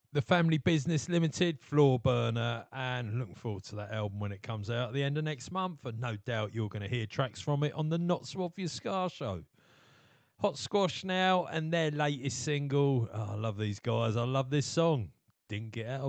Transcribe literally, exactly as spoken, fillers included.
The Family Business Limited, Floor Burner, and looking forward to that album when it comes out at the end of next month. And no doubt you're going to hear tracks from it on the Not So Obvious Scar show. Hot Squash now, and their latest single. Oh, I love these guys. I love this song. Didn't get out of